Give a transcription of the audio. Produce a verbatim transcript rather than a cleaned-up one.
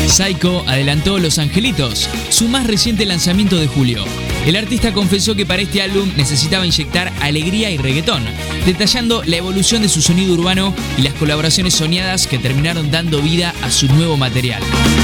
Saiko adelantó Los Angelitos, su más reciente lanzamiento de julio. El artista confesó que para este álbum necesitaba inyectar alegría y reggaetón, detallando la evolución de su sonido urbano y las colaboraciones soñadas que terminaron dando vida a su nuevo material.